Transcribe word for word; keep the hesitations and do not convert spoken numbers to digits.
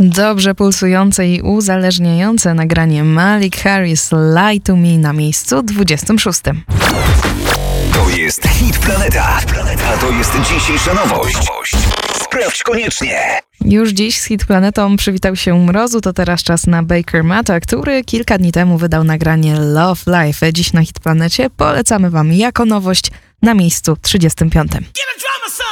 Dobrze pulsujące i uzależniające nagranie Malik Harris Lie to Me na miejscu dwudziestym szóstym. To jest Hit Planeta, a to jest dzisiejsza nowość. Sprawdź koniecznie. Już dziś z Hit Planetą przywitał się Mrozu, to teraz czas na Baker Matta, który kilka dni temu wydał nagranie Love Life. Dziś na Hit Planecie polecamy wam jako nowość na miejscu trzydziestym piątym.